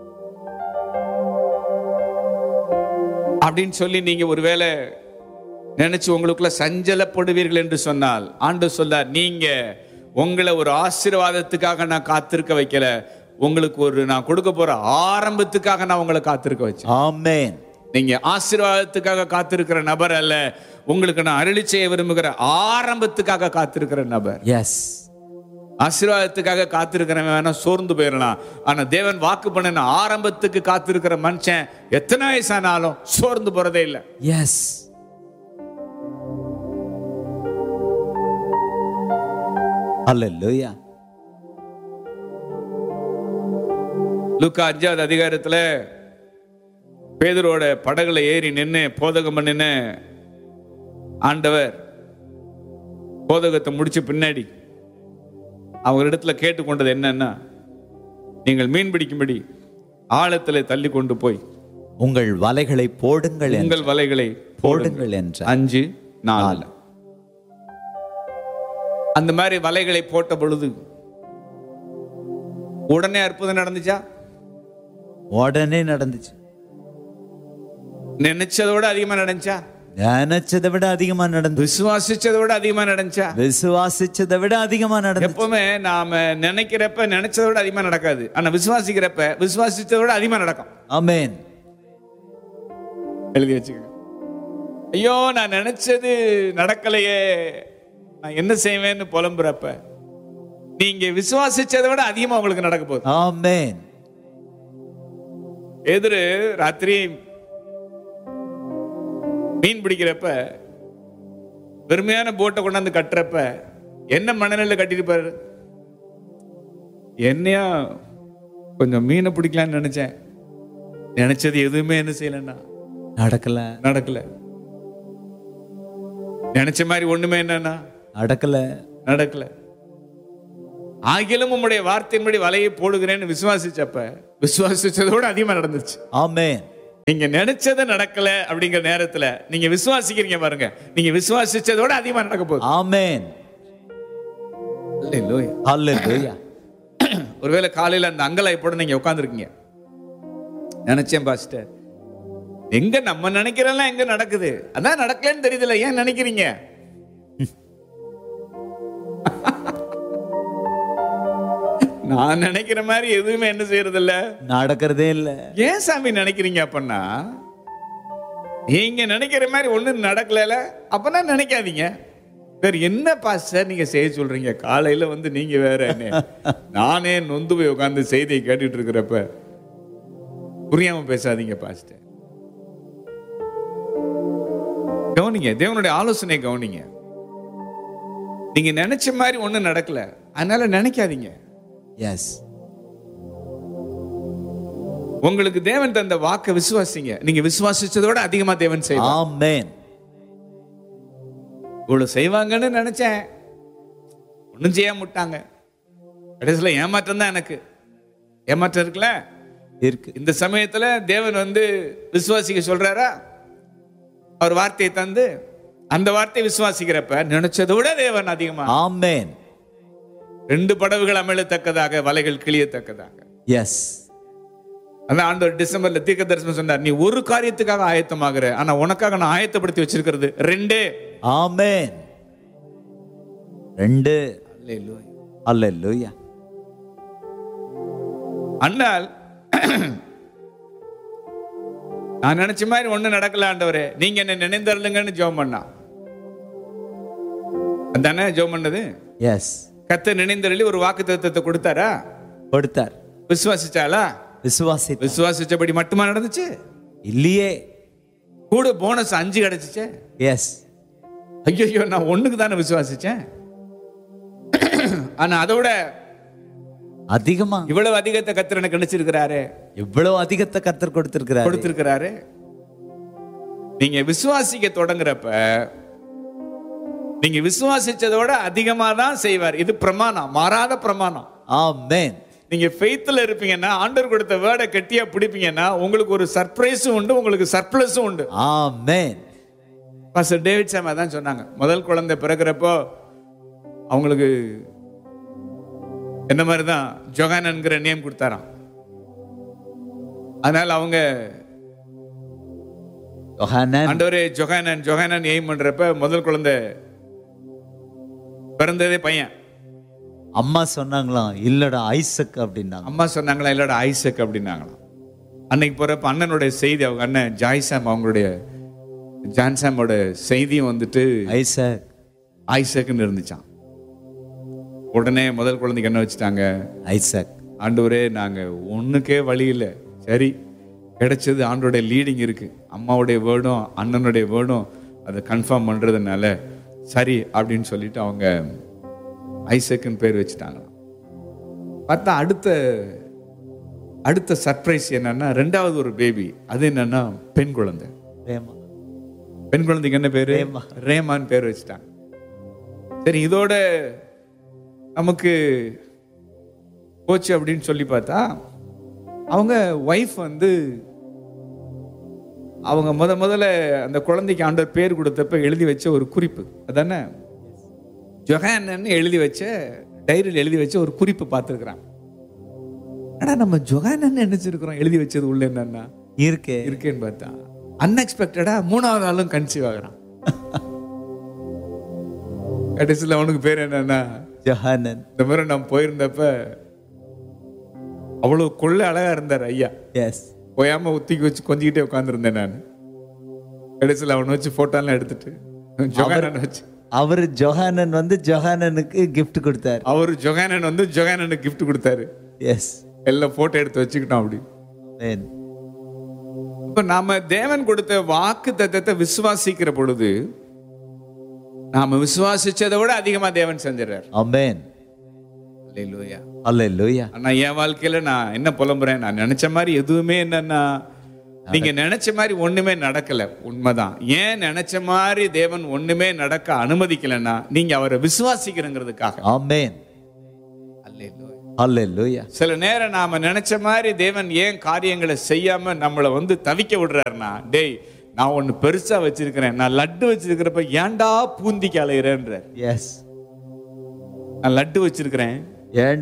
[SPEAKER 1] அப்படின்னு சொல்லி நீங்க ஒருவேளை நினைச்சு உங்களுக்குள்ள சஞ்சலப்படுவீர்கள் என்று சொன்னால், ஆண்டவர் சொல்றார், நீங்க உங்களை ஒரு ஆசீர்வாதத்துக்காக நான் காத்திருக்க வைக்கல, உங்களுக்கு ஒரு நான் கொடுக்க போற ஆரம்பத்துக்காக நான் உங்களை காத்திருக்க வச்சேன்.
[SPEAKER 2] ஆமென்.
[SPEAKER 1] நீங்க ஆசீர்வாதத்துக்காக காத்திருக்கிற நபர் அல்ல, உங்களுக்கு நான் அருளி செய்ய விரும்புகிற ஆரம்பத்துக்காக காத்திருக்கிற நபர்.
[SPEAKER 2] எஸ்.
[SPEAKER 1] ஆசீர்வாதத்துக்காக காத்திருக்கிறவன் வேணா சோர்ந்து போயிடலாம். ஆனா தேவன் வாக்கு பண்ணின ஆரம்பத்துக்கு காத்திருக்கிற மனுஷன் எத்தனை வயசானாலும் சோர்ந்து போறதே இல்லை.
[SPEAKER 2] எஸ். ஹல்லேலூயா.
[SPEAKER 1] லூக்கா அஞ்சாவது அதிகாரத்துல பேதுருவோட படகுல ஏறி நின்று போதகம் பண்ணின ஆண்டவர் போதகத்தை முடிச்ச பின்னாடி அவரிடத்துல கேட்டுக்கொண்டது என்னன்னா, நீங்கள் மீன் பிடிக்கும்படி ஆழத்துல தள்ளி கொண்டு போய்
[SPEAKER 2] உங்கள் வலைகளை போடுங்கள்,
[SPEAKER 1] உங்கள் வலைகளை
[SPEAKER 2] போடுங்கள் என்ற
[SPEAKER 1] அஞ்சு நாலு. அந்த மாதிரி வலைகளை போட்ட பொழுது உடனே அற்புதம் நடந்துச்சா?
[SPEAKER 2] உடனே நடந்துச்சு.
[SPEAKER 1] நினைச்சதை விட அதிகமா நடந்துச்சா?
[SPEAKER 2] நினைச்சதை விட அதிகமா நடந்து.
[SPEAKER 1] விசுவாசிச்சதை விட அதிகமா நடந்துச்சா?
[SPEAKER 2] விசுவாசிச்சதை விட அதிகமா நடந்து.
[SPEAKER 1] எப்பவுமே நாம நினைக்கிறப்ப நினைச்சதை விட அதிகமா நடக்காது. ஆனா விசுவாசிக்கிறப்ப விசுவாசிச்சதை விட அதிகமா நடக்கும்.
[SPEAKER 2] ஆமென்.
[SPEAKER 1] எழுதி வச்சுக்க. ஐயோ நான் நினைச்சது நடக்கலையே, நான் என்ன செய்வேன்னு புலம்புறப்ப நீங்க விசுவாசிச்சதை விட அதிகமா உங்களுக்கு நடக்க போகுது.
[SPEAKER 2] ஆமென்.
[SPEAKER 1] எதிரு ராத்திரி மீன் பிடிக்கிறப்ப வெறுமையான போட்டை கொண்டாந்து கட்டுறப்ப என்ன மணலில் கட்டிருப்பாரு? என்னையா கொஞ்சம் மீனை பிடிக்கலான்னு நினைச்சேன், நினைச்சது எதுவுமே என்ன செய்யலன்னா
[SPEAKER 2] நடக்கல.
[SPEAKER 1] நடக்கல. நினைச்ச மாதிரி ஒண்ணுமே என்னன்னா
[SPEAKER 2] நடக்கல
[SPEAKER 1] நடக்கல. ஆகிலும் உம்முடைய வார்த்தையின்படி வலையை போடுகிறேன்னு விசுவாசிச்சப்ப விசுவாசிச்சதோட அதிகமா நடந்துச்சு.
[SPEAKER 2] ஆமென்.
[SPEAKER 1] நீங்க நினைச்சது நடக்கல அப்படிங்கிற நேரத்துல நீங்க விசுவாசிக்கிறீங்க பாருங்க, நீங்க விசுவாசிச்சதோட அதிகமா நடக்க போகுது.
[SPEAKER 2] ஆமென்.
[SPEAKER 1] அல்லேலூயா.
[SPEAKER 2] அல்லேலூயா.
[SPEAKER 1] ஒருவேளை காலையில அந்த அங்கலாய்ப்போட நீங்க உட்கார்ந்துருக்கீங்க. நினைச்சேன் பாஸ்டர், எங்க நம்ம நினைக்கிறதெல்லாம் எங்க நடக்குது, அதான் நடக்கலன்னு தெரியுதுல, ஏன் நினைக்கிறீங்க? நான் நினைக்கிற மாதிரி எதுவுமே என்ன செய்யறது இல்ல, நடக்கிறதே இல்ல. ஏன் சாமி நினைக்கிறீங்க? அப்பன்னா நீங்க நினைக்கிற மாதிரி ஒண்ணு நடக்கல, அப்பனா நினைக்காதீங்க. வேற என்ன பாஸ்டர் நீங்க செய்ய சொல்றீங்க? காலையில வந்து நீங்க வேற என்ன, நானே நொந்து போய் உட்கார்ந்து செய்தியை கேட்டுட்டு இருக்கிறப்ப புரியாம பேசாதீங்க பாஸ்டர். கவனிங்க, தேவனுடைய ஆலோசனை கவனிங்க. நீங்க நினைச்ச மாதிரி ஒண்ணு நடக்கல, அதனால நினைக்காதீங்க.
[SPEAKER 2] எஸ்.
[SPEAKER 1] உங்களுக்கு தேவன் தந்த வாக்கை விசுவாசிங்க. நீங்க விசுவாசிச்சதோட அதிகமா தேவன் செய்வார்.
[SPEAKER 2] ஆமென்.
[SPEAKER 1] இவ்வளவு செய்வாங்கன்னு நினைச்சேன், ஒண்ணும் செய்ய முட்டாங்க. கடைசியில ஏமாற்றம் தான். எனக்கு ஏமாற்றம் இருக்குல்ல
[SPEAKER 2] இருக்கு.
[SPEAKER 1] இந்த சமயத்துல தேவன் வந்து விசுவாசிக்க சொல்றாரா? அவர் வார்த்தையை தந்து அந்த வார்த்தையை விசுவாசிக்கிறப்ப நினைச்சதை விட தேவன் அதிகமா.
[SPEAKER 2] ஆமென்.
[SPEAKER 1] ரெண்டு படகுகள் அமிழத்தக்கதாக, வலைகள் கிளியத்தக்கதாக.
[SPEAKER 2] எஸ்.
[SPEAKER 1] அதான் ஆண்டவர் டிசம்பர்ல தீர்க்க தரிசனம் சொன்னார், நீ ஒரு காரியத்துக்காக ஆயத்தமாகிற, ஆனா உனக்காக நான் ஆயத்தப்படுத்தி வச்சிருக்கிறது ரெண்டே.
[SPEAKER 2] ஆமென். ரெண்டு.
[SPEAKER 1] அல்லேலூயா.
[SPEAKER 2] அல்லேலூயா.
[SPEAKER 1] அண்ணால் நான் நினைச்ச மாதிரி ஒண்ணு நடக்கல ஆண்டவரே, நீங்க என்ன நினைந்தருளுங்கன்னு ஜெபம் பண்ணா. அதானே ஜெபம் பண்ணது?
[SPEAKER 2] எஸ்.
[SPEAKER 1] கர்த்தர் நினைந்தருளி ஒரு வாக்குத்தத்தத்தை கொடுத்தாரா?
[SPEAKER 2] கொடுத்தார்.
[SPEAKER 1] விசுவாசிச்சாளா?
[SPEAKER 2] விசுவாசி.
[SPEAKER 1] விசுவாசிச்சபடி மட்டுமா நடந்துச்சு?
[SPEAKER 2] இல்லையே,
[SPEAKER 1] கூட போனஸ் அஞ்சு கிடைச்சிச்சே.
[SPEAKER 2] எஸ்.
[SPEAKER 1] ஐயோ, நான் ஒண்ணுக்கு தானே விசுவாசிச்சேன், ஆனா அதோட
[SPEAKER 2] அதிகமா
[SPEAKER 1] இவ்வளவு அதிகத்தை கர்த்தர் எனக்கு நினைச்சிருக்கிறாரு.
[SPEAKER 2] இவ்வளவு அதிகத்தை கர்த்தர் கொடுத்திருக்கிறார்
[SPEAKER 1] கொடுத்திருக்கிறாரு. நீங்க விசுவாசிக்க தொடங்குறப்ப நீங்க விசுவாசிச்சதோட அதிகமா தான் செய்வார். இது பிரமாணம், மாறாத பிரமாணம்.
[SPEAKER 2] ஆமென்.
[SPEAKER 1] நீங்க ஃபெய்த்ல இருப்பீங்கன்னா, ஆண்டவர் கொடுத்த வேர்டை கெட்டியா பிடிப்பீங்கன்னா, உங்களுக்கு ஒரு சர்ப்ரைஸும் உண்டு, உங்களுக்கு சர்ப்ளஸும் உண்டு.
[SPEAKER 2] ஆமென்.
[SPEAKER 1] பாஸ்டர் டேவிட் சாம் அதான் சொன்னாங்க, முதல் குழந்தை பிறக்கிறப்போ அவங்களுக்கு என்ன மாதிரி தான் ஜொஹானன்கிற நேம் கொடுத்தாராம். அதனால அவங்க ஆண்டவரே ஜொஹானன் ஜொஹானன் எய்ம் பண்றப்ப முதல் குழந்தை பிறந்ததே பையன்.
[SPEAKER 2] அம்மா சொன்னாங்களாம், இல்லடா ஐசக் அப்படின்னாங்க.
[SPEAKER 1] அம்மா சொன்னாங்களா, இல்லடா ஐசக் அப்படின்னாங்களாம். அன்னைக்கு போறப்ப அண்ணனுடைய செய்தி, அவங்க அண்ணன் ஜாய்சாம், அவங்களுடைய ஜான்சாமோட செய்தியும் வந்துட்டு
[SPEAKER 2] ஐசக்
[SPEAKER 1] ஐசக்னு இருந்துச்சான். உடனே முதல் குழந்தைக்கு என்ன வச்சுட்டாங்க?
[SPEAKER 2] ஐசக்.
[SPEAKER 1] ஆண்டவரே நாங்க ஒண்ணுக்கே வழி இல்லை, சரி கிடைச்சது, ஆண்டோடைய லீடிங் இருக்கு, அம்மாவுடைய வேர்டும் அண்ணனுடைய வேர்டும் அதை கன்ஃபார்ம் பண்றதுனால சரி அப்படின்னு சொல்லிட்டு அவங்க ஐசக்குன்னு பேர் வச்சுட்டாங்க. பார்த்தா அடுத்த அடுத்த சர்ப்ரைஸ் என்னன்னா ரெண்டாவது ஒரு பேபி. அது என்னன்னா பெண் குழந்தை.
[SPEAKER 2] ரேமா.
[SPEAKER 1] பெண் குழந்தைக்கு என்ன பேரு?
[SPEAKER 2] ரேமா.
[SPEAKER 1] ரேமான்னு பேர் வச்சுட்டாங்க. சரி, இதோட நமக்கு போச்சு அப்படின்னு சொல்லி பார்த்தா அவங்க ஒய்ஃப் வந்து அவங்க முத முதல்ல அந்த குழந்தைக்கு ஆண்டவர் பேர் கொடுத்தப்ப எழுதி வச்ச ஒரு குறிப்பு அதானே, ஜொஹானன்னு எழுதி வச்ச டைரியில் எழுதி வச்ச ஒரு குறிப்பு பார்த்துருக்குறாங்க. ஆனா நம்ம ஜொஹானன்னு நினைச்சிருக்கிறோம், எழுதி வச்சது உள்ள என்னன்னா
[SPEAKER 2] இருக்கே
[SPEAKER 1] இருக்கேன்னு பார்த்தா அன்எக்ஸ்பெக்டடா மூணாவது நாளும் கன்சீவ் ஆகுறான். கடைசியில் அவனுக்கு பேர் என்னன்னா
[SPEAKER 2] ஜொஹானன்.
[SPEAKER 1] இந்த மாதிரி நான் போயிருந்தப்ப அவ்வளவு கொள்ள அழகா இருந்தார் ஐயா.
[SPEAKER 2] எஸ்.
[SPEAKER 1] போயாம உத்திக்கு வச்சு கொஞ்சிக்கிட்டே உட்காந்துருந்தேன் நான். கடைசியில் அவனை வச்சு போட்டோலாம் எடுத்துட்டு ஜொஹானன் வச்சு
[SPEAKER 2] அவர் ஜொஹானன் வந்து ஜொஹானனுக்கு கிஃப்ட் கொடுத்தாரு.
[SPEAKER 1] அவர் ஜொஹானன் வந்து ஜொஹானனுக்கு கிஃப்ட் கொடுத்தாரு.
[SPEAKER 2] எஸ்.
[SPEAKER 1] எல்லாம் போட்டோ எடுத்து வச்சுக்கிட்டோம் அப்படி.
[SPEAKER 2] ஆமென்.
[SPEAKER 1] இப்ப நாம தேவன் கொடுத்த வாக்கு தத்தத்தை விசுவாசிக்கிற பொழுது நாம விசுவாசிச்சதை விட அதிகமா தேவன் செஞ்சிடறார்.
[SPEAKER 2] ஆமென்.
[SPEAKER 1] அல்லேலூயா.
[SPEAKER 2] அல்லேலூயா.
[SPEAKER 1] ஆனா என் வாழ்க்கையில நான் என்ன புலம்புறேன், நான் நினைச்ச மாதிரி எதுவுமே என்னன்னா நீங்க நினைச்ச மாதிரி ஒண்ணுமே நடக்கல. உண்மைதான். ஏன் நினைச்ச மாதிரி தேவன் ஒண்ணுமே நடக்க அனுமதிக்கலன்னா நீங்க அவரை விசுவாசிக்கிறங்கிறதுக்காக.
[SPEAKER 2] ஆமென்.
[SPEAKER 1] அல்லேலூயா.
[SPEAKER 2] அல்லேலூயா.
[SPEAKER 1] சில நேரம் நாம நினைச்ச மாதிரி தேவன் ஏன் காரியங்களை செய்யாம நம்மளை வந்து தவிக்க விடுறாருன்னா, டேய் நான் ஒண்ணு பெருசா வச்சிருக்கிறேன், நான் லட்டு வச்சிருக்கிறப்ப ஏன்டா பூந்திக்கு அலையிறேன்ற.
[SPEAKER 2] எஸ்.
[SPEAKER 1] நான் லட்டு வச்சிருக்கிறேன்,
[SPEAKER 2] ஏன்